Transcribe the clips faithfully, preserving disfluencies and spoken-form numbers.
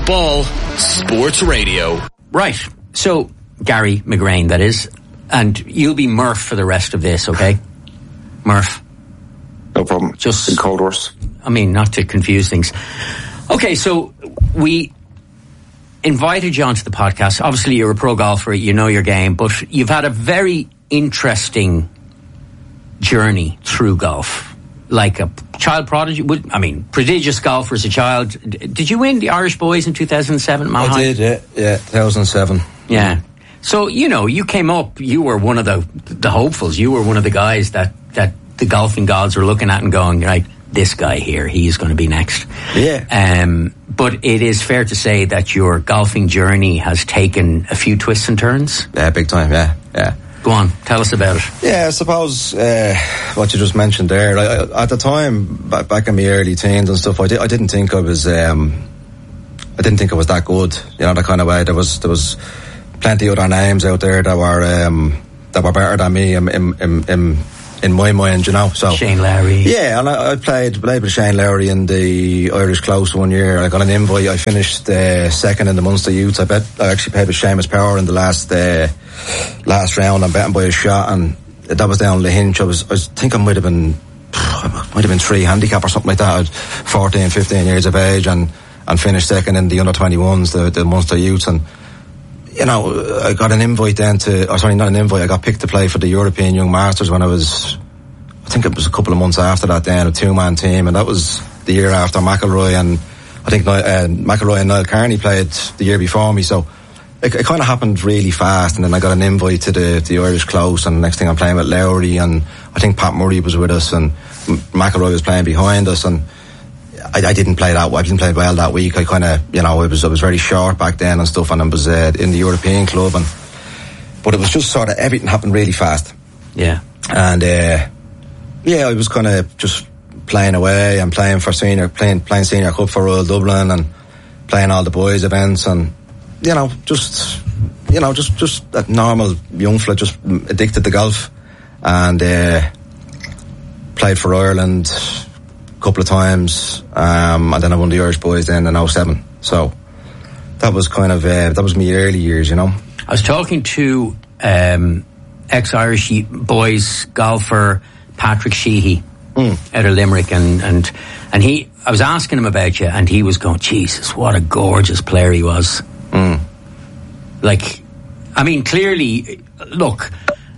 Ball Sports Radio. Right. So, Gary McGrain, that is. And you'll be Murph for the rest of this, okay? Murph. No problem. Just in cold horse. I mean, not to confuse things. Okay, so we invited you onto the podcast. Obviously, you're a pro golfer. You know your game. But you've had a very interesting journey through golf. Like a child prodigy. I mean, prodigious golfer as a child. Did you win the Irish Boys in two thousand seven? I did, yeah. Yeah, two thousand seven. Yeah. So, you know, you came up, you were one of the the hopefuls. You were one of the guys that, that the golfing gods were looking at and going, right, this guy here, he's going to be next. Yeah. Um, but it is fair to say that your golfing journey has taken a few twists and turns. Yeah, big time, yeah, yeah. Go on, tell us about it. Yeah, I suppose uh, what you just mentioned there. Like, at the time, back, back in my early teens and stuff, I, di- I didn't think I was, um, I didn't think I was that good. You know, that kind of way. There was, there was plenty of other names out there that were, um, that were better than me in, in, in, in, in my mind. You know, so Shane Lowry. Yeah, and I, I played, played with Shane Lowry in the Irish Close one year. I got an invite. I finished uh, second in the Munster Youth. I bet I actually played with Seamus Power in the last. Uh, last round. I'm betting by a shot, and that was down Lahinch. I was, I was, think I might have been, might have been three handicap or something like that. I was fourteen, fifteen years of age, and and finished second in the under twenty-ones, the the Munster Youth. And you know, I got an invite then to, or sorry, not an invite. I got picked to play for the European Young Masters when I was, I think it was a couple of months after that. Then a two-man team, and that was the year after McIlroy and I think uh, McIlroy and Niall Carney played the year before me. So it, it kind of happened really fast, and then I got an invite to the, the Irish Close, and the next thing I'm playing with Lowry, and I think Pat Murray was with us, and McIlroy was playing behind us, and I, I didn't play that. I didn't play well that week. I kind of, you know, it was I was very short back then and stuff, and I was uh, in the European club, and but it was just sort of everything happened really fast. Yeah, and uh, yeah, I was kind of just playing away and playing for senior, playing playing senior cup for Royal Dublin, and playing all the boys events, and you know, just you know, just just that normal young fella, just addicted to golf, and uh, played for Ireland a couple of times, um, and then I won the Irish Boys then in oh seven. So that was kind of uh, that was my early years, you know. I was talking to um, ex-Irish boys golfer Patrick Sheehy mm. out of Limerick, and and and he, I was asking him about you, and he was going, Jesus, what a gorgeous player he was. Mm. Like, I mean, clearly, look,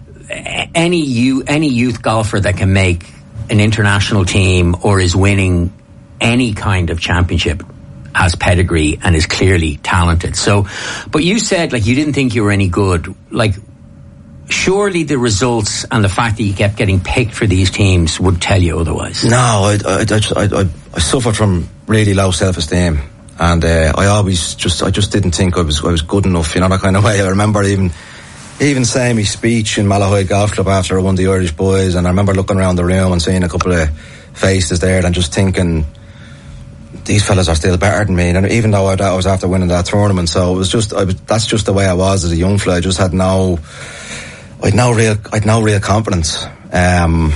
any you any youth golfer that can make an international team or is winning any kind of championship has pedigree and is clearly talented. So, but you said, like, you didn't think you were any good. Like, surely the results and the fact that you kept getting picked for these teams would tell you otherwise. No, I I I, I, I suffered from really low self-esteem, and uh, I always just I just didn't think I was I was good enough, you know, that kind of way. I remember even even saying my speech in Malahide Golf Club after I won the Irish Boys, and I remember looking around the room and seeing a couple of faces there and just thinking, these fellas are still better than me, and even though I, I was after winning that tournament. So it was just I was, that's just the way I was as a young fella. I just had no I'd no real I'd no real confidence. Um,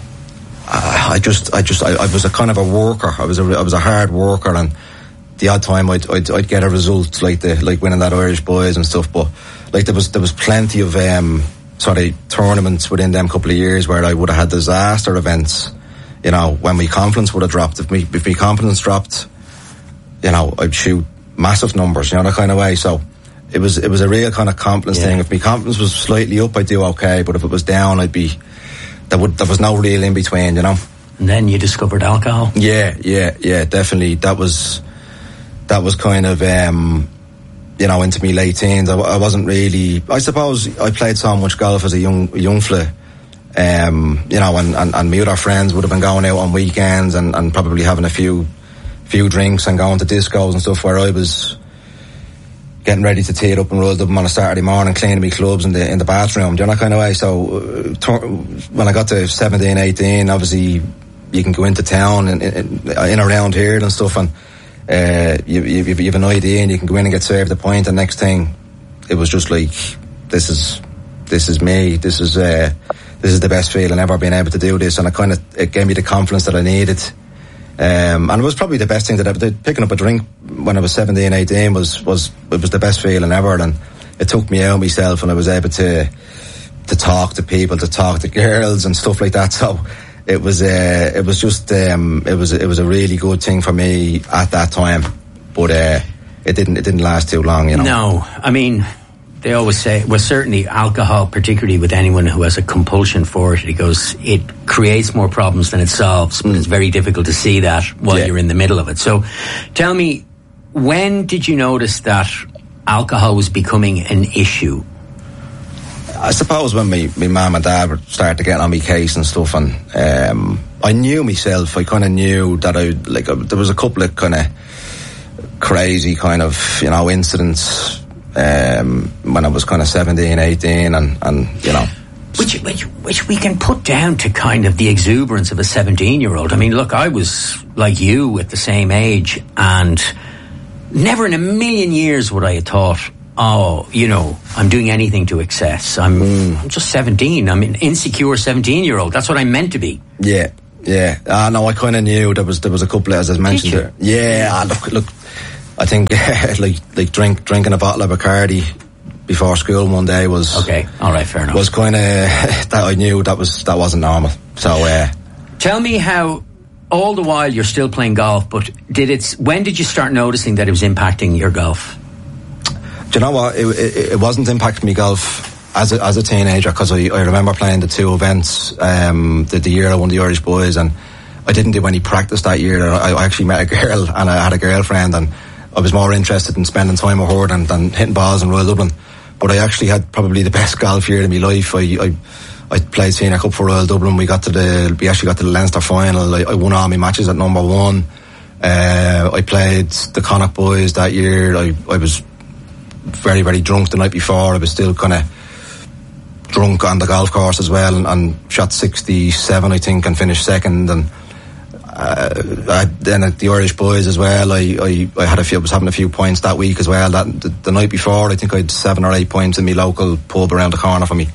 I, I just I just I, I was a kind of a worker. I was a I was a hard worker, and the odd time I'd, I'd I'd get a result like the like winning that Irish Boys and stuff. But like there was there was plenty of um, sort of tournaments within them couple of years where I would have had disaster events. You know, when my confidence would have dropped. If me if my confidence dropped, you know, I'd shoot massive numbers. You know, that kind of way. So it was it was a real kind of confidence yeah. thing. If my confidence was slightly up, I'd do okay. But if it was down, I'd be there would there was no real in between. You know. And then you discovered alcohol. Yeah, yeah, yeah, definitely. That was that was kind of um, you know, into my late teens. I, I wasn't really. I suppose I played so much golf as a young young fella. Um, you know, and, and, and my other friends would have been going out on weekends and, and probably having a few few drinks and going to discos and stuff, where I was getting ready to tee it up and roll them on a Saturday morning, cleaning my clubs in the in the bathroom, do you know, that kind of way. So uh, tor- when I got to seventeen, eighteen, obviously you can go into town and in, in around here and stuff, and uh, you, you, you have an I D and you can go in and get served a pint, and next thing it was just like, this is this is me, this is uh, this is the best feeling ever, being able to do this. And it kind of it gave me the confidence that I needed Um, and it was probably the best thing that I did. Picking up a drink when I was seventeen, eighteen was, was, it was the best feeling ever. And it took me out myself, and I was able to, to talk to people, to talk to girls and stuff like that. So it was, uh, it was just, um, it was, it was a really good thing for me at that time. But, uh, it didn't, it didn't last too long, you know. No, I mean, they always say, well, certainly alcohol, particularly with anyone who has a compulsion for it, it goes, it creates more problems than it solves, but mm. it's very difficult to see that while yeah. you're in the middle of it. So tell me, when did you notice that alcohol was becoming an issue? I suppose when my, my mum and dad started to get on my case and stuff, and um, I knew myself, I kind of knew that I, like, uh, there was a couple of kind of crazy kind of, you know, incidents um, when I was kind of seventeen, eighteen, and, and you know. Which, which, which we can put down to kind of the exuberance of a seventeen-year-old. I mean, look, I was like you at the same age, and never in a million years would I have thought, oh, you know, I'm doing anything to excess. I'm, mm. I'm just seventeen. I'm an insecure seventeen-year-old. That's what I'm meant to be. Yeah, yeah. Uh, no, I kind of knew there was there was a couple of, as I mentioned there. Yeah, uh, look, look. I think like like drink drinking a bottle of Bacardi before school one day was okay. All right, fair enough. Was kind of that I knew that was that wasn't normal. So, uh, tell me how. All the while you're still playing golf, but did it? When did you start noticing that it was impacting your golf? Do you know what? It, it, it wasn't impacting me golf as a, as a teenager, because I, I remember playing the two events, um, the, the year I won the Irish Boys, and I didn't do any practice that year. I, I actually met a girl, and I had a girlfriend, and I was more interested in spending time with her than, than hitting balls in Royal Dublin. But I actually had probably the best golf year of my life. I, I, I played Senior Cup for Royal Dublin. We got to the, we actually got to the Leinster final. I, I won all my matches at number one. Uh, I played the Connacht Boys that year. I, I was very, very drunk the night before. I was still kind of drunk on the golf course as well, and, and shot sixty-seven, I think, and finished second. And uh, I, then at the Irish Boys as well, I, I, I had a few, I was having a few points that week as well. That the, the night before, I think I had seven or eight points in my local pub around the corner for me.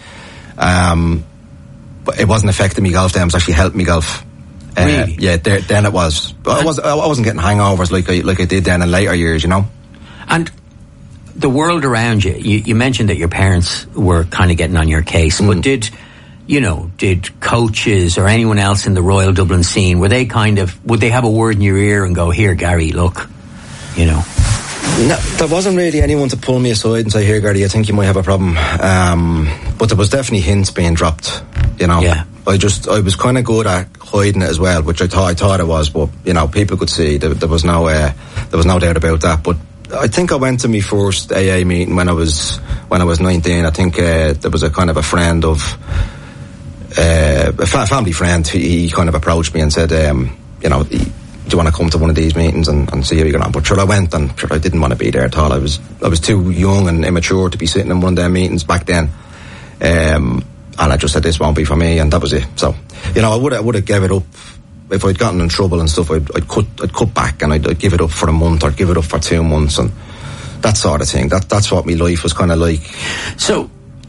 Um, but it wasn't affecting me golf then. It was actually helping me golf. Uh, really? Yeah, there, then it was. But I was I wasn't getting hangovers like I like I did then in later years, you know. And the world around you, you, you mentioned that your parents were kind of getting on your case, mm. but did, you know, did coaches or anyone else in the Royal Dublin scene, were they kind of, would they have a word in your ear and go, here, Gary, look, you know? No, there wasn't really anyone to pull me aside and say, here, Gary, I think you might have a problem. Um, but there was definitely hints being dropped, you know. Yeah. I just, I was kind of good at hiding it as well, which I thought, I thought it was, but, you know, people could see. There, there was no, uh, there was no doubt about that. But I think I went to my first A A meeting when I was, when I was nineteen. I think, uh, there was a kind of a friend of, uh, a fa- family friend. He, he kind of approached me and said, um, you know, he, do you want to come to one of these meetings and, and see how you get on? But sure, I went, and sure, I didn't want to be there at all. I was, I was too young and immature to be sitting in one of their meetings back then. Um, and I just said, this won't be for me, and that was it. So, you know, I would, I would have gave it up if I'd gotten in trouble and stuff. I'd, I'd cut, I'd cut back, and I'd, I'd give it up for a month or give it up for two months, and that sort of thing. That, that's what my life was kind of like. So,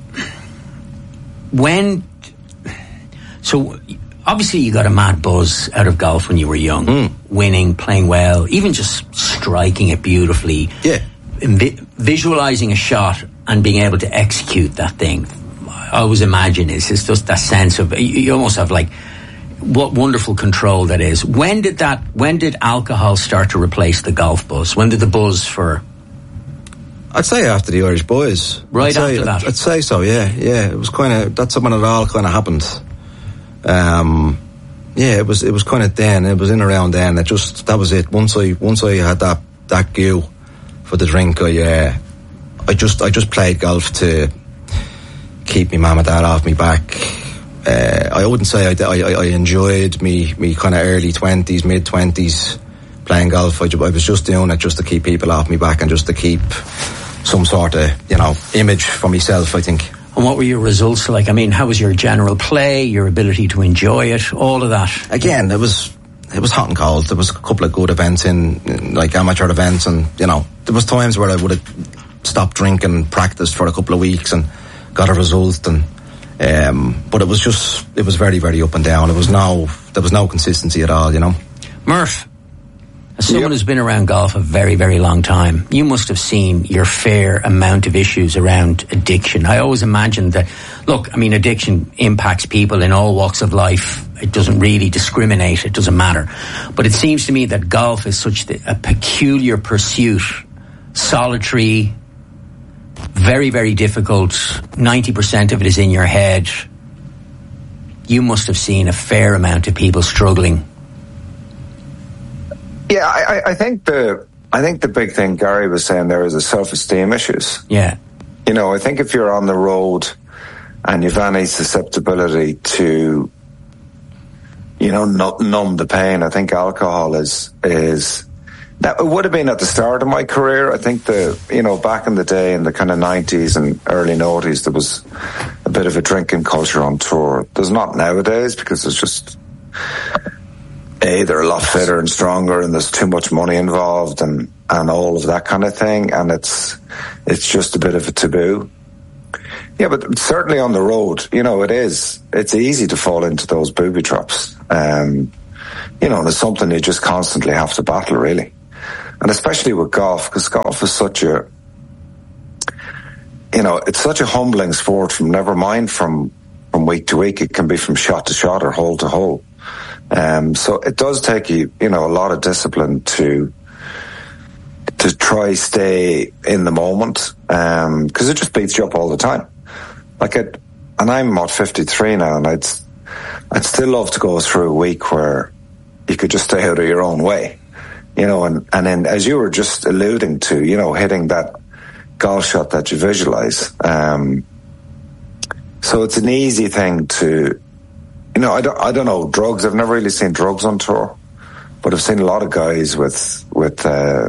when, so. Obviously, you got a mad buzz out of golf when you were young, mm. winning, playing well, even just striking it beautifully. Yeah, vi- visualizing a shot and being able to execute that thing. I always imagine is it's just that sense of you, you almost have like what wonderful control that is. When did that? When did alcohol start to replace the golf buzz? When did the buzz for? I'd say after the Irish Boys. Right I'd say, after that. I'd, I'd say so. Yeah, yeah. It was kind of that's when it all kind of happened. Um, yeah, it was, it was kind of then, it was in around then, it just, that was it. Once I, once I had that, that goo for the drink, I, uh, I just, I just played golf to keep my mum and dad off me back. Uh, I wouldn't say I, I, I enjoyed me, me kind of early twenties, mid twenties playing golf. I, I was just doing it just to keep people off me back and just to keep some sort of, you know, image for myself, I think. And what were your results like? I mean, how was your general play, your ability to enjoy it, all of that? Again, it was it was hot and cold. There was a couple of good events in, in like amateur events, and you know, there was times where I would have stopped drinking, practiced for a couple of weeks, and got a result. And um, but it was just it was very very up and down. It was no there was no consistency at all, you know. Murph, as someone Yep. who's been around golf a very, very long time, you must have seen your fair amount of issues around addiction. I always imagined that, look, I mean, addiction impacts people in all walks of life. It doesn't really discriminate. It doesn't matter. But it seems to me that golf is such a peculiar pursuit, solitary, very, very difficult. ninety percent of it is in your head. You must have seen a fair amount of people struggling. Yeah, I, I think the I think the big thing Gary was saying there is the self-esteem issues. Yeah. You know, I think if you're on the road and you've any susceptibility to, you know, numb the pain, I think alcohol is is that it would have been at the start of my career. I think the you know back in the day in the kind of nineties and early noughties there was a bit of a drinking culture on tour. There's not nowadays because there's just. A, they're a lot fitter and stronger, and there's too much money involved, and, and all of that kind of thing, and it's it's just a bit of a taboo. Yeah, but certainly on the road, you know, it is. It's easy to fall into those booby traps. Um, you know, and it's something you just constantly have to battle, really, and especially with golf, because golf is such a, you know, it's such a humbling sport. From never mind from from week to week, it can be from shot to shot or hole to hole. Um, so it does take you, you know, a lot of discipline to to try stay in the moment, um, because it just beats you up all the time. Like it, and I'm about fifty-three now, and I'd I'd still love to go through a week where you could just stay out of your own way, you know, and and then as you were just alluding to, you know, hitting that golf shot that you visualize. Um, so it's an easy thing to. You know, I don't, I don't know, drugs, I've never really seen drugs on tour, but I've seen a lot of guys with, with, uh,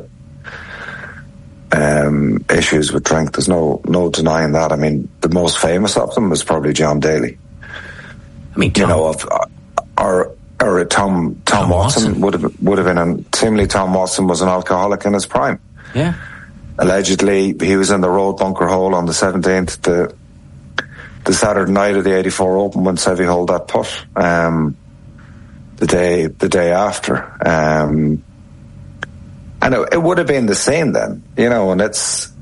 um, issues with drink. There's no, no denying that. I mean, the most famous of them was probably John Daly. I mean, Tom, you know, of, or, or Tom, Tom, Tom Watson, Watson would have, would have been, an, seemingly Tom Watson was an alcoholic in his prime. Yeah. Allegedly, he was in the road bunker hole on the seventeenth, the, the Saturday night of the eighty-four Open when Seve holed that putt, um, the day, the day after. Um, and it, it would have been the same then, you know, and it's,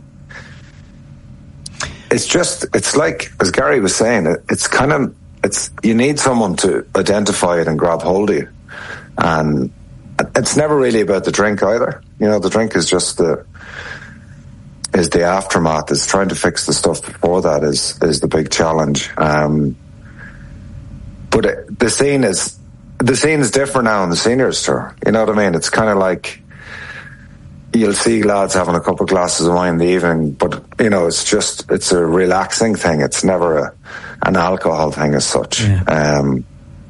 it's just, it's like, as Gary was saying, it, it's kind of, it's, you need someone to identify it and grab hold of you. And it's never really about the drink either. You know, the drink is just the, is the aftermath. Is trying to fix the stuff before that is is the big challenge. Um, but it, the scene is the scene is different now in the seniors tour. You know what I mean? It's kind of like you'll see lads having a couple of glasses of wine in the evening, but you know it's just it's a relaxing thing. It's never a, an alcohol thing as such. Yeah. Um,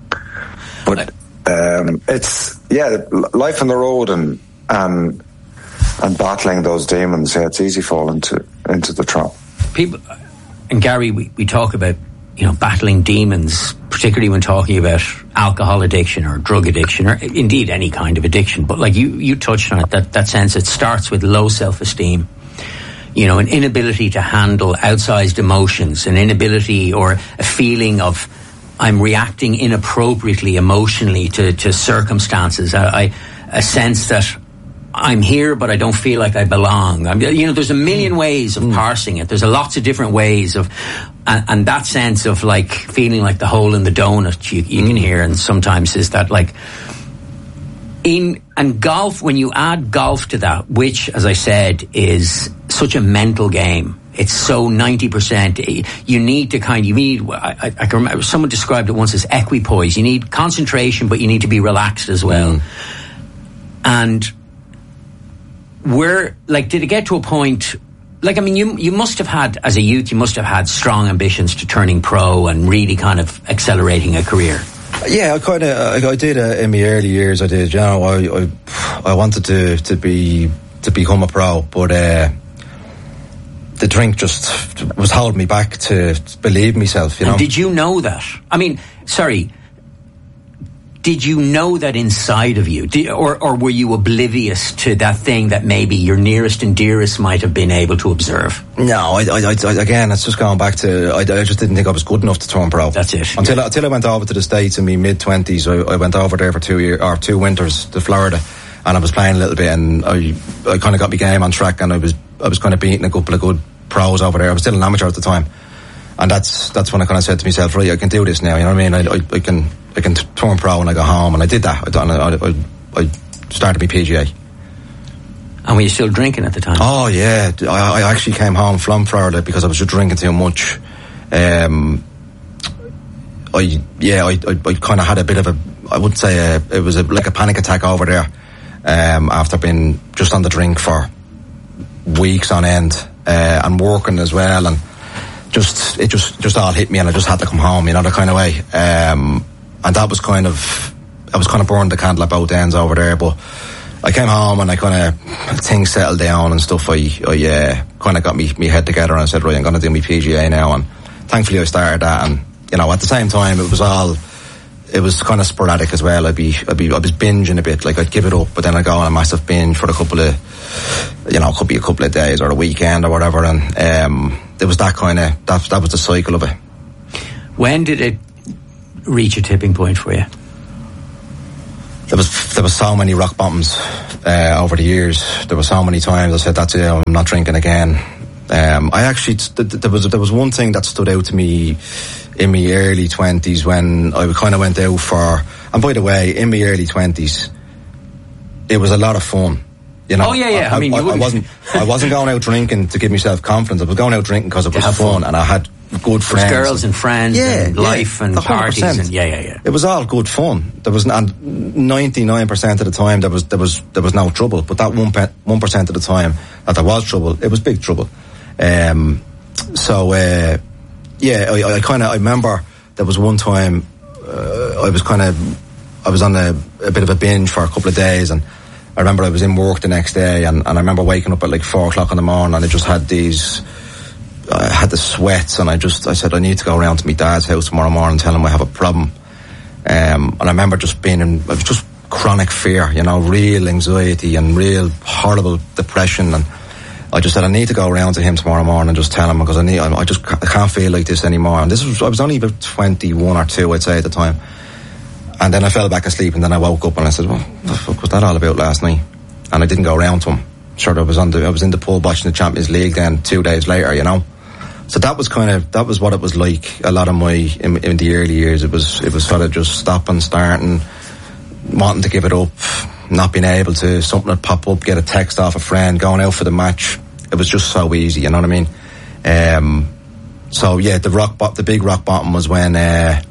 but um, it's yeah, life on the road and and. And battling those demons, yeah, it's easy falling into into the trap. People, and Gary, we, we talk about, you know, battling demons, particularly when talking about alcohol addiction or drug addiction, or indeed any kind of addiction. But like you, you touched on it, that, that sense it starts with low self-esteem, you know, an inability to handle outsized emotions, an inability or a feeling of I'm reacting inappropriately emotionally to, to circumstances, I, I, a sense that I'm here, but I don't feel like I belong. I'm, you know, there's a million ways of mm. parsing it. There's a lots of different ways of, and, and that sense of like feeling like the hole in the donut you, you mm. can hear, and sometimes is that like in and golf. When you add golf to that, which, as I said, is such a mental game. It's so ninety percent. You need to kind of, you need, I, I can remember, someone described it once as equipoise. You need concentration, but you need to be relaxed as well. Mm. And where, like, did it get to a point, like, I mean, you you must have had, as a youth, you must have had strong ambitions to turning pro and really kind of accelerating a career. Yeah, I kind of, I, I did uh, in my early years, I did, you know, I I, I wanted to, to be, to become a pro, but uh, the drink just was holding me back to believe myself, you know. And did you know that? I mean, sorry, did you know that inside of you, did, or or were you oblivious to that thing that maybe your nearest and dearest might have been able to observe? No, I, I, I, again, it's just going back to, I, I just didn't think I was good enough to turn pro. That's it. Until, yeah. until I went over to the States in my mid-twenties, I, I went over there for two years, or two winters to Florida, and I was playing a little bit, and I, I kind of got my game on track, and I was, I was kind of beating a couple of good pros over there. I was still an amateur at the time. And that's that's when I kind of said to myself, right, I can do this now. You know what I mean? I, I, I can I can turn pro when I go home, and I did that. I I, I, I started my P G A. And were you still drinking at the time? Oh yeah, I, I actually came home from Florida because I was just drinking too much. Um, I yeah, I I, I kind of had a bit of a, I wouldn't say a, it was a, like a panic attack over there. Um, after being just on the drink for weeks on end uh, and working as well, and. Just it just just all hit me, and I just had to come home, you know, that kind of way. Um, and that was kind of, I was kind of burned the candle at both ends over there. But I came home and I kind of, things settled down and stuff. I, I uh, kind of got me me head together and I said, right, I'm going to do my P G A now. And thankfully I started that. And you know, at the same time, it was all, it was kind of sporadic as well. I'd be, I'd be, I was binging a bit. Like I'd give it up, but then I'd go on a massive binge for a couple of, you know, it could be a couple of days or a weekend or whatever. And um, it was that kind of, that, that was the cycle of it. When did it reach a tipping point for you? There was, there was so many rock bottoms uh, over the years. There were so many times I said, that's it, I'm not drinking again. Um, I actually, there was, there was one thing that stood out to me in my early twenties when I kind of went out for, and by the way, in my early twenties, it was a lot of fun. You know, oh yeah, yeah. I, I mean, I, I wasn't, I wasn't going out drinking to give myself confidence. I was going out drinking because it was fun, fun, and I had good friends, girls and friends, yeah, and yeah, life and parties, and yeah, yeah, yeah. It was all good fun. There was, and ninety-nine percent of the time there was there was there was no trouble. But that one one percent of the time that there was trouble, it was big trouble. Um, so uh, yeah, I, I kind of I remember there was one time uh, I was kind of I was on a, a bit of a binge for a couple of days, and I remember I was in work the next day, and, and I remember waking up at like four o'clock in the morning, and I just had these, I had the sweats, and I just, I said, I need to go around to my dad's house tomorrow morning and tell him I have a problem. Um, and I remember just being in, it was just chronic fear, you know, real anxiety and real horrible depression. And I just said, I need to go around to him tomorrow morning and just tell him, because I need, I just I can't feel like this anymore. And this was, I was only about twenty-one or two, I'd say, at the time. And then I fell back asleep, and then I woke up and I said, well, what the fuck was that all about last night? And I didn't go around to him. Sure, I was on the, I was in the pub watching the Champions League then two days later, you know. So that was kind of, that was what it was like a lot of my, in, in the early years. It was, it was sort of just stopping, starting, wanting to give it up, not being able to, something would pop up, get a text off a friend, going out for the match. It was just so easy, you know what I mean? Um, so yeah, the rock, the big rock bottom was when, uh,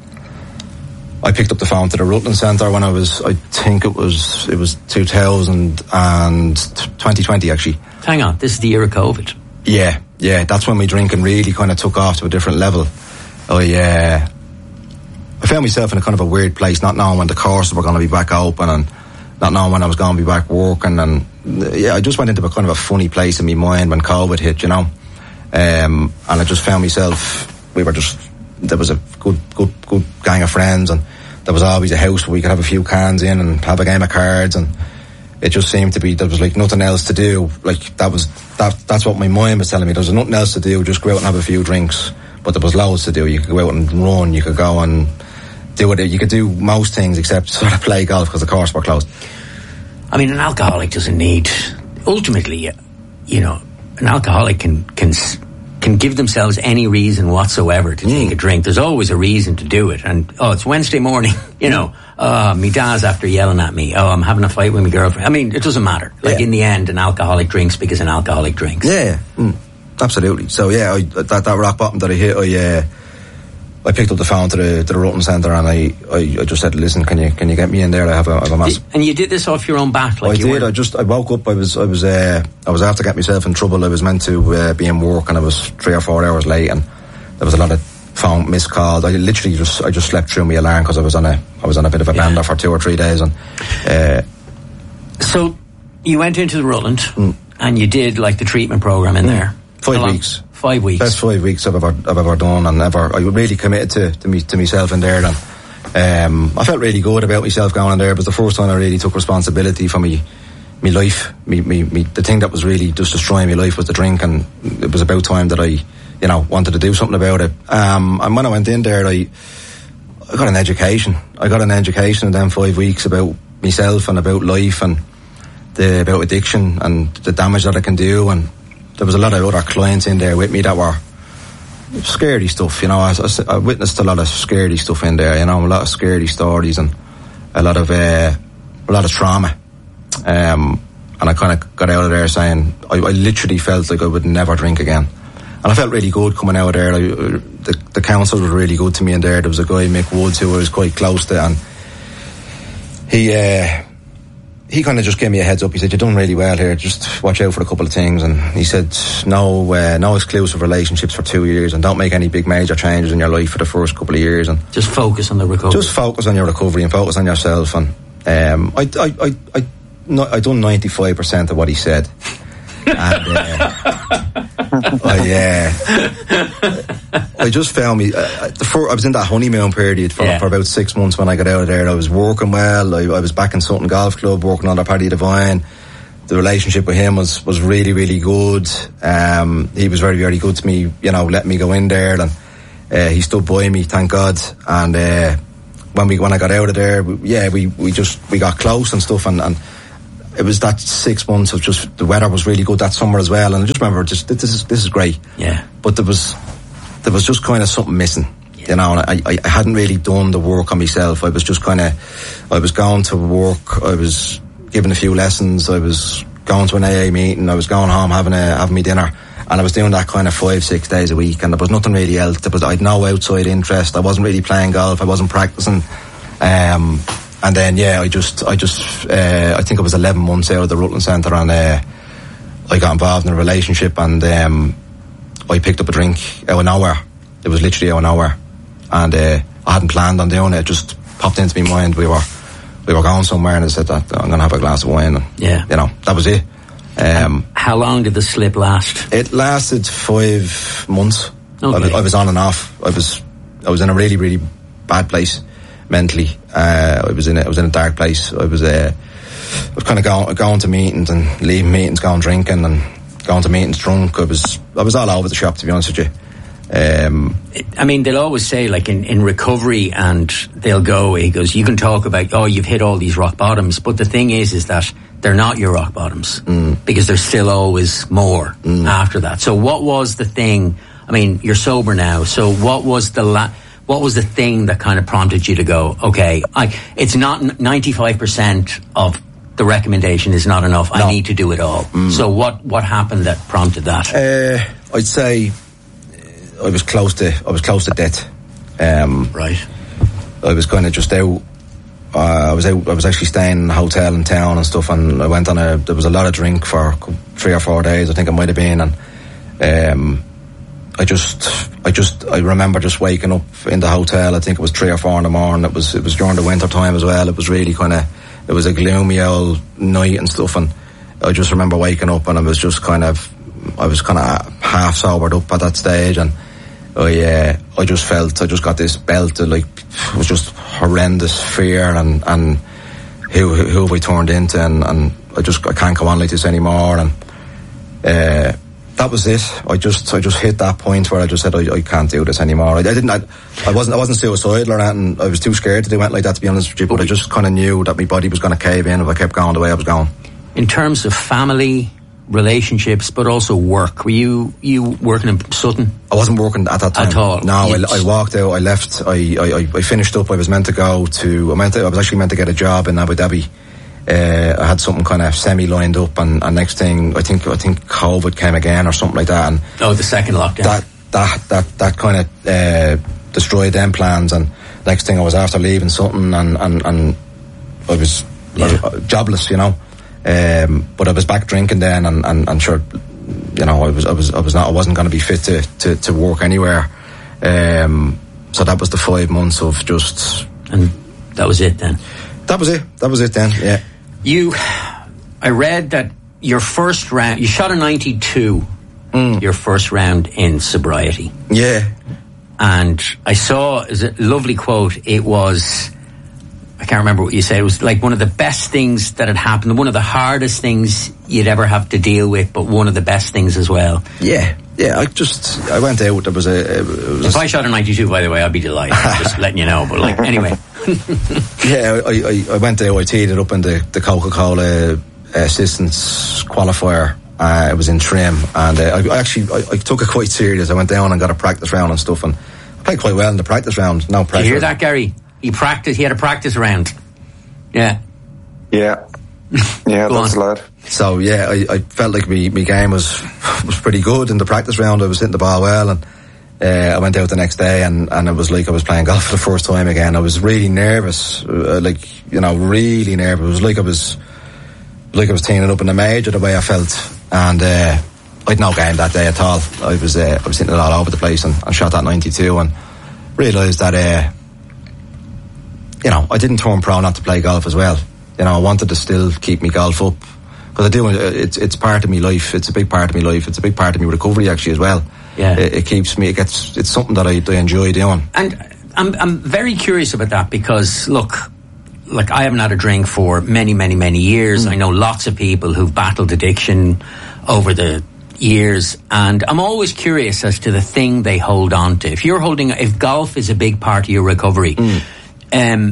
I picked up the phone to the Rutland Centre when I was, I think it was, it was two thousand and twenty twenty actually. Hang on, this is the year of COVID. Yeah, yeah, that's when my drinking really kind of took off to a different level. I, uh, I found myself in a kind of a weird place, not knowing when the courses were going to be back open and not knowing when I was going to be back working. And yeah, I just went into a kind of a funny place in my mind when COVID hit, you know. Um, and I just found myself, we were just, there was a good, good, good gang of friends, and there was always a house where we could have a few cans in and have a game of cards, and it just seemed to be, there was like nothing else to do. Like that was, that, that's what my mind was telling me. There was nothing else to do, just go out and have a few drinks. But there was loads to do. You could go out and run, you could go and do it, you could do most things except sort of play golf because the course were closed. I mean, an alcoholic doesn't need, ultimately, you know, an alcoholic can, can, can give themselves any reason whatsoever to mm. take a drink. There's always a reason to do it. And, oh, it's Wednesday morning, you know, uh, me dad's after yelling at me. Oh, I'm having a fight with my girlfriend. I mean, it doesn't matter. Like, yeah. In the end, an alcoholic drinks because an alcoholic drinks. Yeah, mm, absolutely. So, yeah, I, that, that rock bottom that I hit, I, uh, I picked up the phone to the, to the Rutland Centre, and I, I, I just said, listen, can you, can you get me in there? I have a, I have a massive... And you did this off your own bat? Like I you did. Were... I just, I woke up, I was, I was, uh, I was after getting myself in trouble. I was meant to, uh, be in work, and I was three or four hours late, and there was a lot of phone missed calls. I literally just, I just slept through my alarm because I was on a, I was on a bit of a bender yeah. for two or three days, and, uh... So, you went into the Rutland, mm. and you did, like, the treatment programme in mm. there? Five weeks. Five weeks. Best five weeks I've ever I've ever done, and ever I really committed to to me to myself in there. And um, I felt really good about myself going in there. It was the first time I really took responsibility for me, me life. Me, me, me, the thing that was really just destroying my life was the drink, and it was about time that I, you know, wanted to do something about it. Um, and when I went in there, I, I got an education. I got an education in them five weeks about myself and about life and the, about addiction and the damage that it can do. And there was a lot of other clients in there with me that were scary stuff, you know. I, I, I witnessed a lot of scary stuff in there, you know, a lot of scary stories and a lot of uh, a lot of trauma. Um, and I kind of got out of there saying I, I literally felt like I would never drink again. And I felt really good coming out of there. I, the, the counsellors were really good to me in there. There was a guy, Mick Woods, who I was quite close to, and he uh, he kind of just gave me a heads up. He said, "You're doing really well here. Just watch out for a couple of things." And he said, "No, uh, no exclusive relationships for two years, and don't make any big major changes in your life for the first couple of years, and just focus on the recovery. Just focus on your recovery and focus on yourself." And um, I, I, I, I, no, I done ninety-five percent of what he said. And, uh, I, uh, I just found me. Uh, the first, I was in that honeymoon period for, yeah. for about six months when I got out of there. I was working well. I, I was back in Sutton Golf Club working on the Paddy Devine. The relationship with him was, was really, really good. Um, he was very, very good to me. You know, letting me go in there, and uh, he stood by me. Thank God. And uh, when we when I got out of there, we, yeah, we, we just we got close and stuff, and. and it was that six months of just, the weather was really good that summer as well, and I just remember just this is this is great. Yeah. But there was there was just kind of something missing, yeah. You know. And I, I hadn't really done the work on myself. I was just kind of I was going to work, I was giving a few lessons, I was going to an A A meeting, I was going home having a having me dinner, and I was doing that kind of five six days a week, and there was nothing really else. There was I'd no outside interest. I wasn't really playing golf. I wasn't practicing. Um, And then, yeah, I just, I just, uh, I think I was eleven months out of the Rutland Centre, and uh, I got involved in a relationship, and um, I picked up a drink out of nowhere. It was literally out of nowhere, and uh, I hadn't planned on doing it. It just popped into my mind. We were, we were going somewhere, and I said that I'm going to have a glass of wine, and yeah, you know, that was it. Um, How long did the slip last? It lasted five months. Okay. I was, I was on and off. I was, I was in a really, really bad place. Mentally, uh, I was in a, I was in a dark place. I was, uh, I was kind of going, going to meetings and leaving meetings, going drinking and going to meetings drunk. I was, I was all over the shop, to be honest with you. Um, I mean, they'll always say, like in, in recovery, and they'll go, he goes, you can talk about, oh, you've hit all these rock bottoms, but the thing is, is that they're not your rock bottoms, mm. because there's still always more mm. after that. So what was the thing? I mean, you're sober now, so what was the la- What was the thing that kind of prompted you to go, okay, I, it's not ninety-five percent of the recommendation is not enough. No. I need to do it all. Mm. So what, what happened that prompted that? Uh, I'd say I was close to, I was close to death. Um, right. I was kind of just out, uh, I was out, I was actually staying in a hotel in town and stuff, and I went on a, there was a lot of drink for three or four days, I think it might have been, and, um, I just, I just, I remember just waking up in the hotel. I think it was three or four in the morning. It was, it was during the winter time as well. It was really kind of, it was a gloomy old night and stuff. And I just remember waking up, and I was just kind of, I was kind of half sobered up at that stage, and I, uh, I just felt, I just got this belt of like, it was just horrendous fear, and and who who have I turned into, and and I just, I can't go on like this anymore, and. Uh, That was it. I just, I just hit that point where I just said, I, I can't do this anymore. I, I didn't, I, I wasn't, I wasn't suicidal or anything. I was too scared to do it like that, to be honest with you. But I just kind of knew that my body was going to cave in if I kept going the way I was going. In terms of family, relationships, but also work, were you, you working in Sutton? I wasn't working at that time. At all? No, I, I walked out, I left, I, I, I finished up. I was meant to go to, I meant to, I was actually meant to get a job in Abu Dhabi. Uh, I had something kind of semi lined up, and, and next thing I think I think COVID came again or something like that. And oh, the second lockdown. That that that that kind of uh, destroyed them plans. And next thing I was after leaving something, and and, and I was, yeah. I was jobless, you know. Um, but I was back drinking then, and, and, and sure, you know, I was I was I was not I wasn't going to be fit to, to, to work anywhere. Um, so that was the five months of just, and that was it then. That was it. That was it then. Yeah. You, I read that your first round, you shot a ninety-two, mm. your first round in sobriety. Yeah. and I saw it was a lovely quote. It was, I can't remember what you said. It was like one of the best things that had happened, one of the hardest things you'd ever have to deal with, but one of the best things as well. Yeah, yeah. I just I went out. There was a. It was if a, I shot a ninety-two, by the way, I'd be delighted. Just letting you know. But like, anyway. yeah, I, I, I went there. I teed it up in the, the Coca-Cola assistance qualifier. Uh, it was in Trim, and uh, I, I actually I, I took it quite serious. I went down and got a practice round and stuff, and I played quite well in the practice round. No pressure. Did you hear that, Gary? He practiced. He had a practice round. Yeah. Yeah. Yeah, that's on. lad. So yeah, I, I felt like my my game was was pretty good in the practice round. I was hitting the ball well, and uh, I went out the next day, and, and it was like I was playing golf for the first time again. I was really nervous, uh, like you know, really nervous. It was like I was like I was teeing it up in the major the way I felt, and uh, I'd no game that day at all. I was uh, I was hitting it all over the place, and, and shot that ninety-two, and realised that. Uh, You know, I didn't turn pro not to play golf as well. You know, I wanted to still keep me golf up because I do. It's it's part of my life. It's a big part of my life. It's a big part of my recovery actually as well. Yeah, it, it keeps me. It gets. It's something that I, I enjoy doing. And I'm I'm very curious about that because look, like I haven't had a drink for many many many years. Mm. I know lots of people who've battled addiction over the years, and I'm always curious as to the thing they hold on to. If you're holding, if golf is a big part of your recovery. Mm. Um,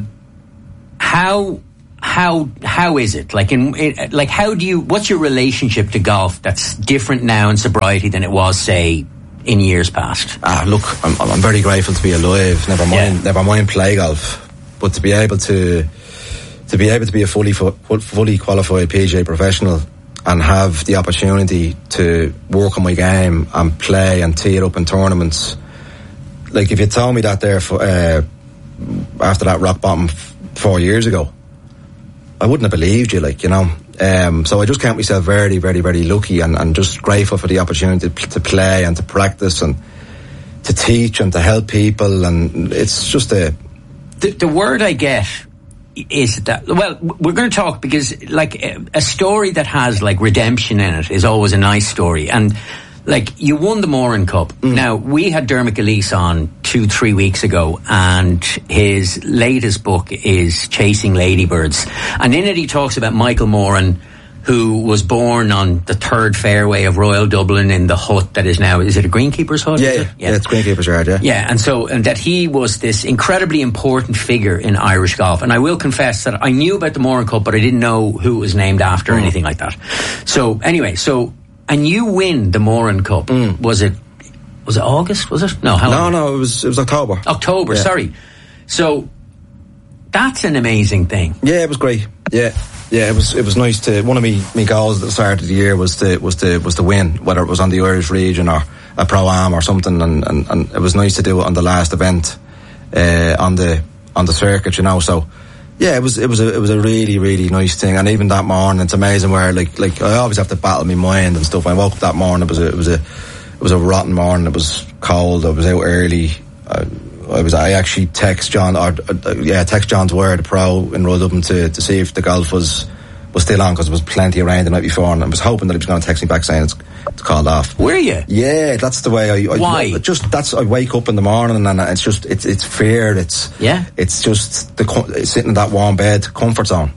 how how how is it like in, in like how do you what's your relationship to golf that's different now in sobriety than it was say in years past? Ah, look, I'm I'm very grateful to be alive. Never mind, yeah. never mind play golf, but to be able to to be able to be a fully fully qualified P G A professional and have the opportunity to work on my game and play and tee it up in tournaments. Like if you told me that there for. Uh, after that rock bottom f- four years ago, I wouldn't have believed you, like, you know. Um, so I just count myself very, very, very lucky and, and just grateful for the opportunity to, to play and to practice and to teach and to help people. And it's just a... The, the word I get is that, well, we're going to talk because, like, a, a story that has, like, redemption in it is always a nice story. And... Like, you won the Moran Cup. Mm. Now, we had Dermot Gillespie on two, three weeks ago, and his latest book is Chasing Ladybirds. And in it, he talks about Michael Moran, who was born on the third fairway of Royal Dublin in the hut that is now, is it a greenkeeper's hut? Yeah, yeah, yeah, it's greenkeeper's yard, yeah. Yeah, and so, and that he was this incredibly important figure in Irish golf. And I will confess that I knew about the Moran Cup, but I didn't know who it was named after mm. or anything like that. So, anyway, so... And you win the Moran Cup. Mm. Was it? Was it August? Was it? No, how no, long? no. It was. It was October. October. Yeah. Sorry. So that's an amazing thing. Yeah, it was great. Yeah, yeah. It was. It was nice to. One of me me goals at the start of the year was to was to was to win, whether it was on the Irish region or a Pro-Am or something, and, and, and it was nice to do it on the last event uh, on the on the circuit, you know. So. Yeah, it was it was a it was a really really nice thing, and even that morning, it's amazing where like like I always have to battle my mind and stuff. I woke up that morning, it was a, it was a it was a rotten morning. It was cold. I was out early. I, I was I actually text John or uh, yeah text John Dwyer, the pro in Royal Dublin, to to see if the golf was was still on because there was plenty of rain the night before, and I was hoping that he was going to text me back saying it's it's called off. Were you? Yeah, that's the way I. I Why? I just that's I wake up in the morning and it's just it's it's fear. It's yeah. It's just the sitting in that warm bed, comfort zone,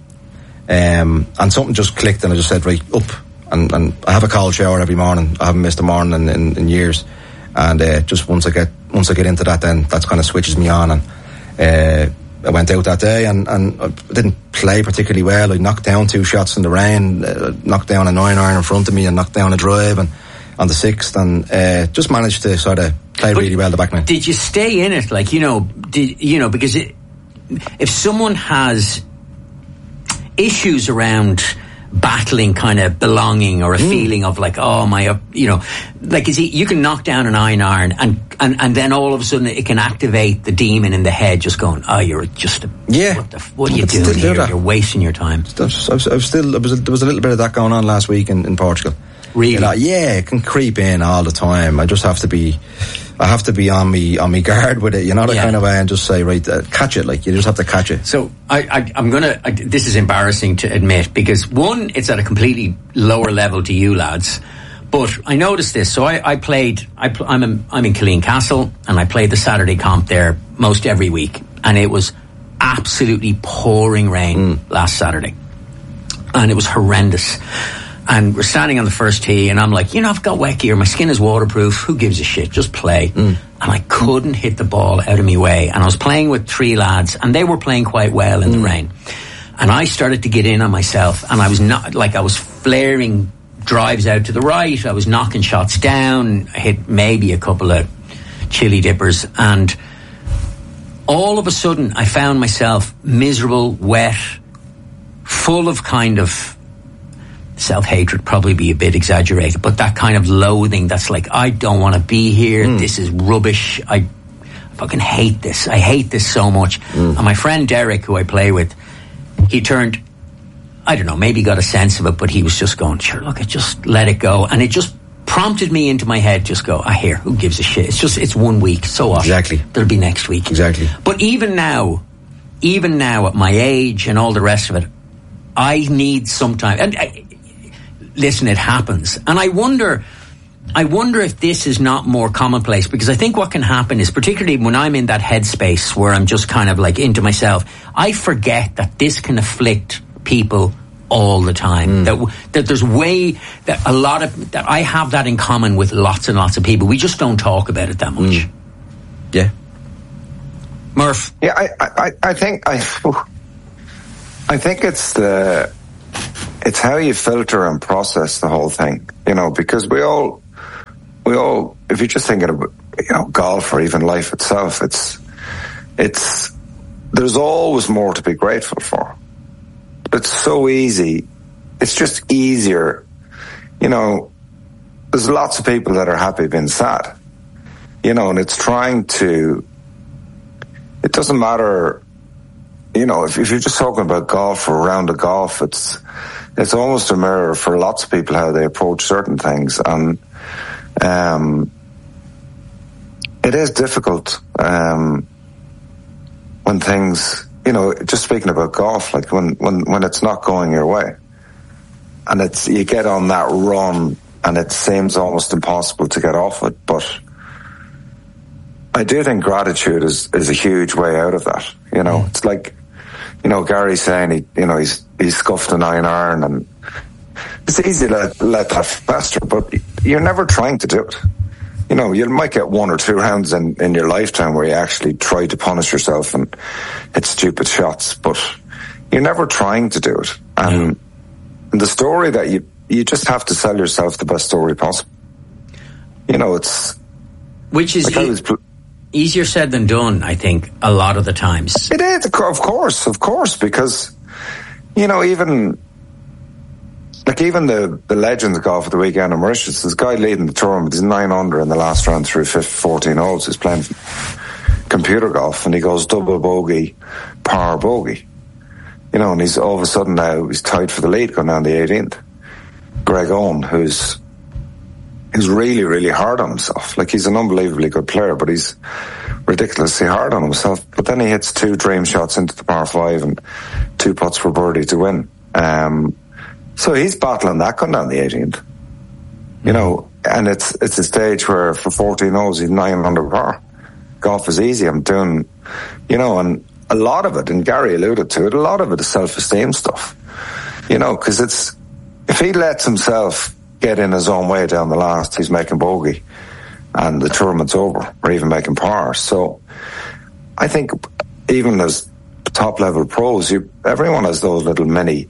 um, and something just clicked and I just said right up and, and I have a cold shower every morning. I haven't missed a morning in, in, in years, and uh, just once I get once I get into that, then that's kind of switches me on and. Uh, I went out that day and, and I didn't play particularly well. I knocked down two shots in the rain, uh, knocked down a nine iron in front of me and knocked down a drive and on the sixth and uh, just managed to sort of play but really well the back nine. Did you stay in it? Like, you know, did, you know, because it, if someone has issues around battling kind of belonging or a mm. feeling of like, oh my, you know, like is he, you can knock down an iron iron and, and, and then all of a sudden it can activate the demon in the head just going, oh, you're just a, yeah. what, the, what are you doing here? Do you're wasting your time. I was, I was still, there was, a, there was a little bit of that going on last week in, in Portugal. Really? You know, yeah, it can creep in all the time. I just have to be, I have to be on me on me guard with it, you know, that yeah. kind of way, and just say, right, uh, catch it. Like you just have to catch it. So I, I I'm gonna. I, this is embarrassing to admit because one, it's at a completely lower level to you lads, But I noticed this. So I, I played. I pl- I'm in, I'm in Killeen Castle, and I played the Saturday comp there most every week, and it was absolutely pouring rain mm. last Saturday, and it was horrendous. And we're standing on the first tee, and I'm like, you know, I've got wet gear. My skin is waterproof. Who gives a shit? Just play. Mm. And I couldn't hit the ball out of my way. And I was playing with three lads, and they were playing quite well in mm. the rain. And I started to get in on myself, and I was not like I was flaring drives out to the right. I was knocking shots down. I hit maybe a couple of chili dippers, and all of a sudden, I found myself miserable, wet, full of kind of self-hatred, probably be a bit exaggerated, but that kind of loathing that's like, I don't want to be here, mm. this is rubbish, I fucking hate this, I hate this so much. Mm. And my friend Derek, who I play with, he turned, I don't know, maybe got a sense of it, but he was just going, sure, look, just let it go. And it just prompted me into my head, just go, I hear, who gives a shit? It's just, it's one week, so what? Exactly. There'll be next week. Exactly. But even now, even now at my age and all the rest of it, I need some time, and I, listen, it happens. And I wonder, I wonder if this is not more commonplace, because I think what can happen is, particularly when I'm in that headspace where I'm just kind of like into myself, I forget that this can afflict people all the time. Mm. That that there's way, that a lot of, that I have that in common with lots and lots of people. We just don't talk about it that much. Mm. Yeah. Murph. Yeah, I, I, I think, I, I think it's the, it's how you filter and process the whole thing, you know, because we all, we all, if you're just thinking about, you know, golf or even life itself, it's, it's, there's always more to be grateful for. It's so easy. It's just easier. You know, there's lots of people that are happy being sad, you know, and it's trying to, it doesn't matter, you know, if, if you're just talking about golf or a round of golf, it's, it's almost a mirror for lots of people how they approach certain things, and um, it is difficult um, when things, you know, just speaking about golf, like when, when, when it's not going your way, and it's, you get on that run, and it seems almost impossible to get off it. But I do think gratitude is, is a huge way out of that. You know, it's like, you know, Gary saying he, you know, he's he's scuffed a nine iron, and it's easy to let, let that fester, but you're never trying to do it. You know, you might get one or two rounds in, in your lifetime where you actually try to punish yourself and hit stupid shots, but you're never trying to do it. And yeah. the story that you, you just have to sell yourself the best story possible. You know, it's... Which is... Like e- easier said than done, I think, a lot of the times. It is, of course, of course, because, you know, even... Like even the, the legends of golf at the weekend in Mauritius, this guy leading the tournament, he's nine under in the last round through fourteen holes. He's playing computer golf, and he goes double bogey, par bogey. You know, and he's all of a sudden now he's tied for the lead going down the eighteenth. Greg Owen, who's who's really, really hard on himself. Like, he's an unbelievably good player, but he's ridiculously hard on himself. But then he hits two dream shots into the par five and two putts for birdie to win. Um, So he's battling that going down the eighteenth, you know, and it's it's a stage where for fourteen holes he's nine under par. Golf is easy. I'm doing, you know, and a lot of it, and Gary alluded to it, a lot of it is self-esteem stuff, you know, because it's, if he lets himself get in his own way down the last, he's making bogey and the tournament's over, or even making par. So I think even as top level pros, you everyone has those little mini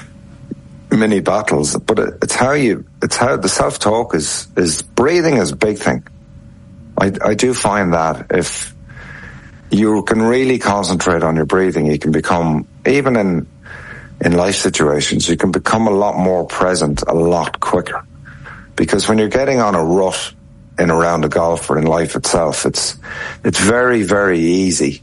mini battles, but it, it's how you, it's how the self-talk is, is breathing is a big thing. I, I do find that if you can really concentrate on your breathing, you can become, even in, in life situations, you can become a lot more present a lot quicker. Because when you're getting on a rut in a round of golf or in life itself, it's, it's very, very easy,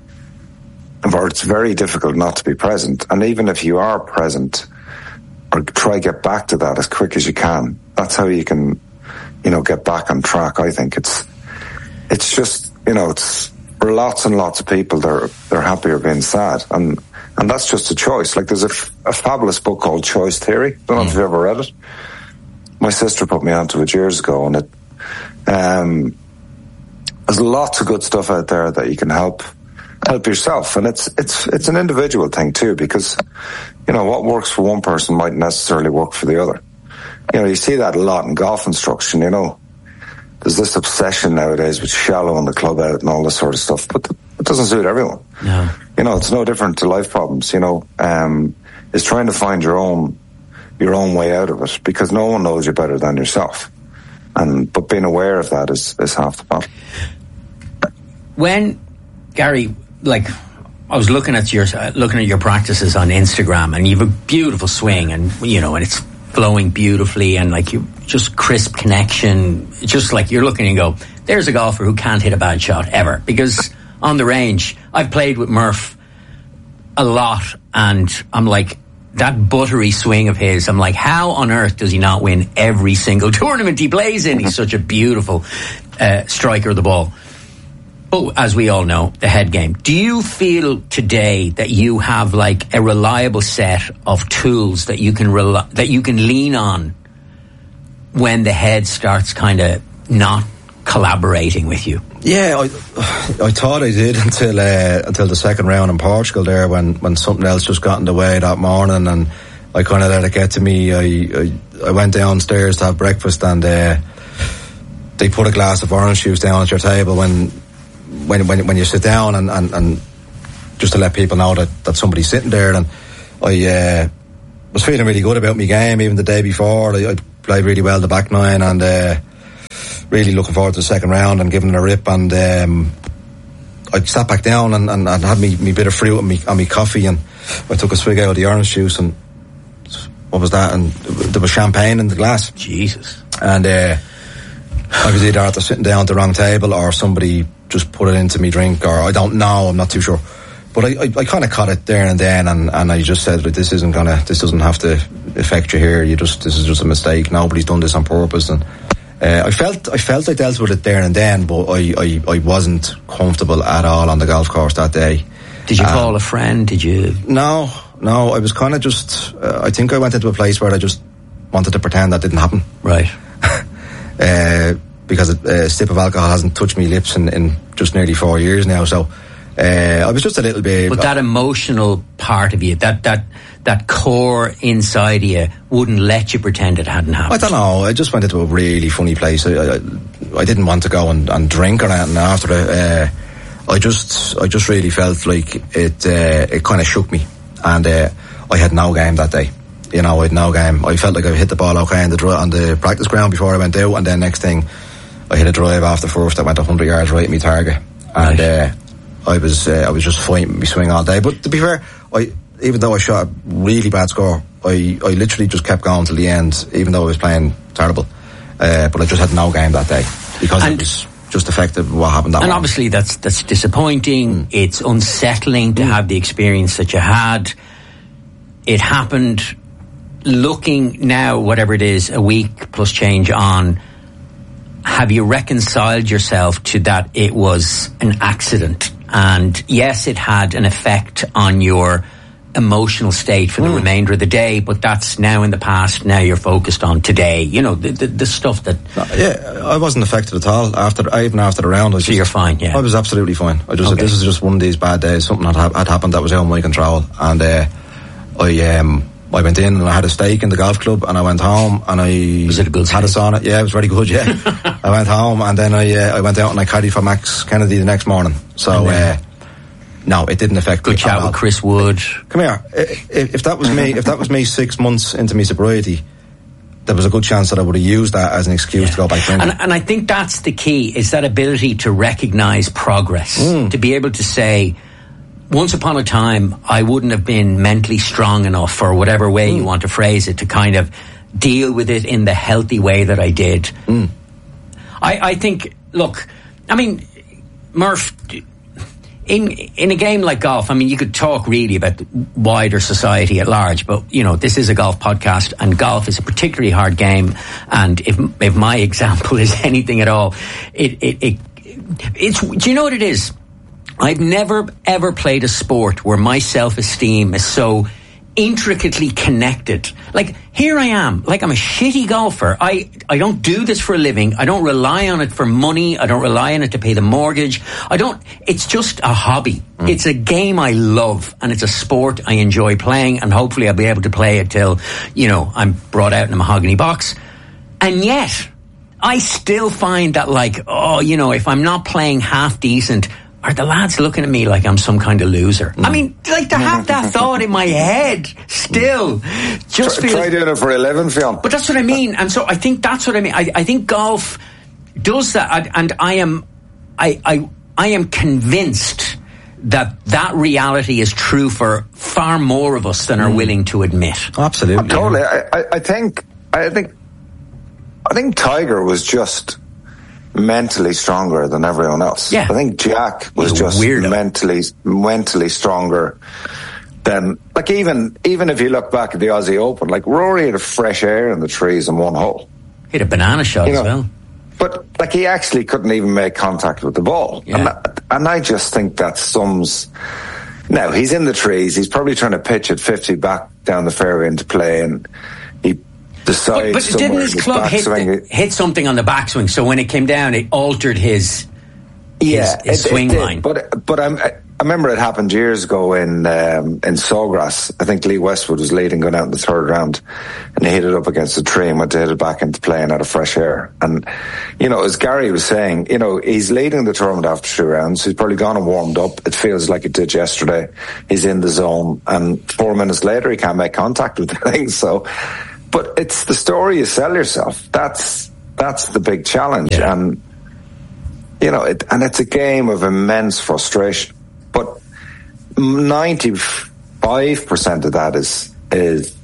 or it's very difficult not to be present. And even if you are present, or try get back to that as quick as you can. That's how you can, you know, get back on track. I think it's, it's just, you know, it's for lots and lots of people, they're, they're happier being sad. And, and that's just a choice. Like, there's a, a fabulous book called Choice Theory. I don't know mm. if you've ever read it, my sister put me onto it years ago, and it um, there's lots of good stuff out there that you can help help yourself, and it's it's it's an individual thing too, because you know what works for one person mightn't necessarily work for the other. You know, you see that a lot in golf instruction. You know, there's this obsession nowadays with shallowing the club out and all this sort of stuff, but it doesn't suit everyone. No. You know, it's no different to life problems. You know, um, it's trying to find your own your own way out of it, because no one knows you better than yourself. And but being aware of that is, is half the battle. When Gary, like, I was looking at your uh, looking at your practices on Instagram, and you have a beautiful swing, and you know, and it's flowing beautifully, and like you just crisp connection. It's just like you're looking and go, there's a golfer who can't hit a bad shot ever. Because on the range, I've played with Murph a lot, and I'm like, that buttery swing of his, I'm like, how on earth does he not win every single tournament he plays in? He's such a beautiful uh, striker of the ball. But as we all know, the head game. Do you feel today that you have like a reliable set of tools that you can rely, that you can lean on when the head starts kind of not collaborating with you? Yeah, I I thought I did until uh, until the second round in Portugal there, when, when something else just got in the way that morning, and I kind of let it get to me. I, I I went downstairs to have breakfast, and uh, they put a glass of orange juice down at your table when when when, when you sit down, and, and, and just to let people know that, that somebody's sitting there. And I uh, was feeling really good about my game, even the day before. I, I played really well the back nine, and uh, really looking forward to the second round and giving it a rip. And um, I sat back down and, and, and had me, me bit of fruit and me, and me coffee, and I took a swig out of the orange juice, and what was that? And there was champagne in the glass. Jesus. And uh, I was either after sitting down at the wrong table, or somebody just put it into me drink, or I don't know, I'm not too sure. But I, I, I kind of caught it there and then, and, and I just said, this isn't gonna, this doesn't have to affect you here. You just, this is just a mistake. Nobody's done this on purpose. And Uh, I felt I felt I dealt with it there and then, but I, I, I wasn't comfortable at all on the golf course that day. Did you um, call a friend? Did you? No, no. I was kind of just. Uh, I think I went into a place where I just wanted to pretend that didn't happen. Right. uh, because a uh, sip of alcohol hasn't touched my lips in, in just nearly four years now. So uh, I was just a little bit. But that emotional part of you, that that. that core inside of you wouldn't let you pretend it hadn't happened. I don't know. I just went into a really funny place. I, I, I didn't want to go and, and drink or anything after it. Uh, I just, I just really felt like it. Uh, it kind of shook me, and uh, I had no game that day. You know, I had no game. I felt like I hit the ball okay on the on the practice ground before I went out, and then next thing, I hit a drive after first that went one hundred yards right at my target, and right. uh, I was, uh, I was just fighting my swing all day. But to be fair, I. Even though I shot a really bad score, I, I literally just kept going till the end, even though I was playing terrible. Uh, but I just had no game that day, because and it was just affected what happened that And morning. Obviously that's that's disappointing. Mm. It's unsettling to mm. have the experience that you had. It happened. Looking now, whatever it is, a week plus change on, have you reconciled yourself to that it was an accident? And yes, it had an effect on your emotional state for the mm. remainder of the day, but that's now in the past. Now you're focused on today, you know, the, the, the stuff that no, yeah I wasn't affected at all after even after the round. I so just, you're fine. Yeah, I was absolutely fine. I just okay. said, this is just one of these bad days. Something had, had happened that was out of my control, and uh, I um I went in and I had a steak in the golf club, and I went home and I was it a good had steak? a sauna. Yeah, it was very good. Yeah. I went home and then I uh, I went out and I caddied for Max Kennedy the next morning. So uh, no, it didn't affect good me. Good chat with Chris Wood. Come here. If, if that was me, if that was me six months into my sobriety, there was a good chance that I would have used that as an excuse yeah. to go back drinking. And, and I think that's the key, is that ability to recognise progress, mm. to be able to say, once upon a time, I wouldn't have been mentally strong enough, or whatever way mm. you want to phrase it, to kind of deal with it in the healthy way that I did. Mm. I, I think, look, I mean, Murph, in in a game like golf, I mean, you could talk really about the wider society at large, but, you know, this is a golf podcast, and golf is a particularly hard game, and if if my example is anything at all, it, it, it it's, do you know what it is? I've never, ever played a sport where my self-esteem is so intricately connected. Like, here I am, like I'm a shitty golfer. I, I don't do this for a living. I don't rely on it for money. I don't rely on it to pay the mortgage. I don't, it's just a hobby. Mm. It's a game I love, and it's a sport I enjoy playing, and hopefully I'll be able to play it till, you know, I'm brought out in a mahogany box. And yet, I still find that, like, oh, you know, if I'm not playing half decent, are the lads looking at me like I'm some kind of loser? Mm. I mean, like, to have that thought in my head still just try, feels... Try doing it for eleven, Fionn. But that's what I mean. And so I think that's what I mean. I, I think golf does that. And I am, I, I, I am convinced that that reality is true for far more of us than are willing to admit. Absolutely. Oh, totally. I, I, I think, I think, I think Tiger was just mentally stronger than everyone else. Yeah. I think Jack was just weirdo. mentally mentally stronger than, like, even even if you look back at the Aussie Open, like, Rory had a fresh air in the trees in one hole. Hit a banana shot, you know, as well. But, like, he actually couldn't even make contact with the ball. Yeah. And, that, and I just think that sums... Now, he's in the trees. He's probably trying to pitch at fifty back down the fairway into play, and he decides... But, but didn't his club hit, the, hit something on the backswing, so when it came down, it altered his, yeah, his, his it, swing it line? But, but I'm, I remember it happened years ago in um, in Sawgrass. I think Lee Westwood was leading going out in the third round, and he hit it up against the tree and went to hit it back into play and out of fresh air. And, you know, as Gary was saying, you know, he's leading the tournament after two rounds. He's probably gone and warmed up. It feels like it did yesterday. He's in the zone, and four minutes later he can't make contact with the thing. So, but it's the story you sell yourself. That's that's the big challenge. Yeah. And, you know, it, and it's a game of immense frustration. But ninety-five percent of that is is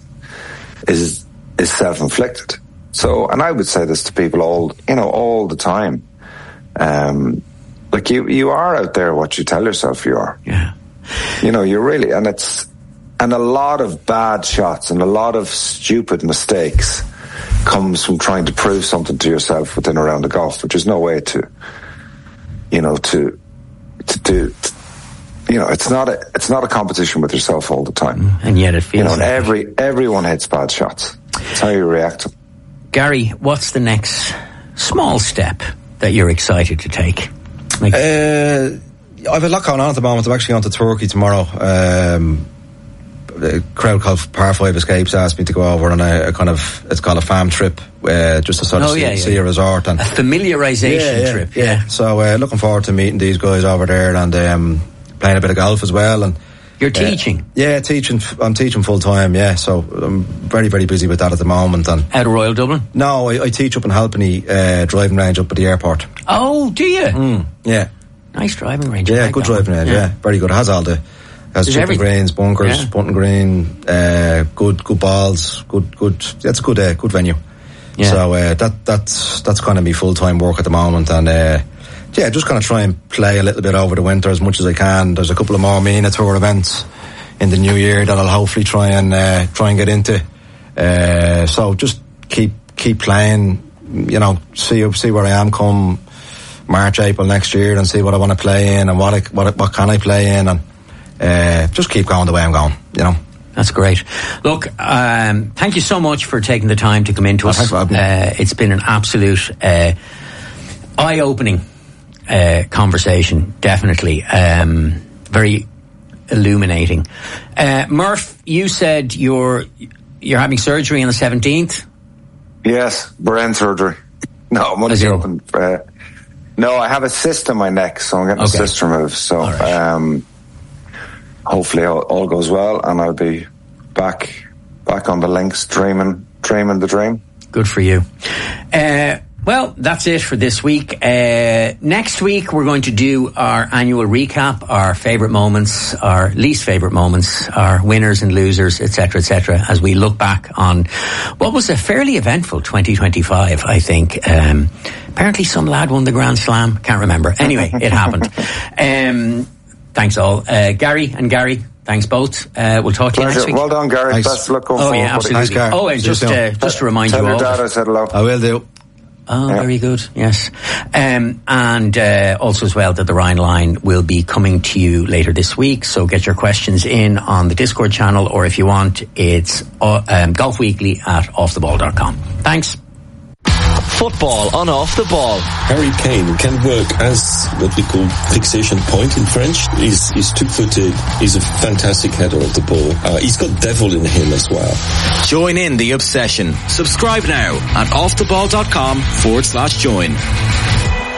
is is self-inflicted. So, and I would say this to people all, you know, all the time. Um, like, you, you are out there what you tell yourself you are. Yeah. You know, you're really, and it's, and a lot of bad shots and a lot of stupid mistakes comes from trying to prove something to yourself within a round of golf, which is no way to, you know, to, to do, to, you know, it's not a, it's not a competition with yourself all the time. And yet it feels, you know, like and every, everyone hits bad shots. It's how you react to them. Gary, what's the next small step that you're excited to take? Like, uh, I have a lot going on at the moment. I'm actually on to Turkey tomorrow. Um, a crowd called Par five Escapes asked me to go over on a, a kind of, it's called a farm trip, uh, just to sort of oh, see, yeah, yeah. see a resort. And a familiarisation yeah, yeah, trip. Yeah. yeah. So uh, looking forward to meeting these guys over there and um, playing a bit of golf as well. And you're teaching? Uh, yeah, teaching. I'm teaching full time, yeah. So I'm very, very busy with that at the moment. And out of Royal Dublin? No, I, I teach up in Halpenny, uh, driving range up at the airport. Oh, do you? Mm, yeah. Nice driving range. Yeah, like good driving range, yeah. yeah. Very good. It has all the, has There's chipping everything. greens, bunkers, Yeah. punting green, uh, good, good balls, good, good, that's a good, uh, good venue. Yeah. So, uh, that, that's, that's kind of my full-time work at the moment. And, uh, yeah, just kind of try and play a little bit over the winter as much as I can. There's a couple of more MENA Tour events in the new year that I'll hopefully try and uh, try and get into. Uh, so just keep keep playing, you know, see see where I am come March, April next year, and see what I want to play in and what I, what what can I play in, and uh, just keep going the way I'm going, you know. That's great. Look, um, thank you so much for taking the time to come into oh, us. Uh, it's been an absolute uh, eye-opening uh, conversation, definitely. Um, very illuminating. Uh, Murph, you said you're you're having surgery on the seventeenth? Yes, brain surgery. No, I'm only joking. Uh, no, I have a cyst in my neck, so I'm getting okay. a cyst removed. So right. um, hopefully all, all goes well, and I'll be back back on the links, dreaming, dreaming the dream. Good for you. Uh, Well, that's it for this week. Uh, next week, we're going to do our annual recap, our favourite moments, our least favourite moments, our winners and losers, et cetera, et cetera, as we look back on what was a fairly eventful twenty twenty-five, I think. Um, apparently some lad won the Grand Slam. Can't remember. Anyway, it happened. Um, thanks all. Uh, Gary and Gary, thanks both. Uh, we'll talk to Pleasure. you next week. Well done, Gary. Thanks. Best of luck going oh, forward. yeah, absolutely. Thanks, oh, and just, uh, just to remind Tell you your all. dad I said hello. I will do. Oh, yeah. very good. Yes. Um, and uh, also as well that the Ryan Line will be coming to you later this week. So get your questions in on the Discord channel, or if you want, it's uh, um, Golf Weekly at off the ball dot com. Thanks. Football on Off the Ball. Harry Kane can work as what we call fixation point in French. He's, he's two-footed. He's a fantastic header of the ball. Uh, he's got devil in him as well. Join in the obsession. Subscribe now at offtheball.com forward slash join.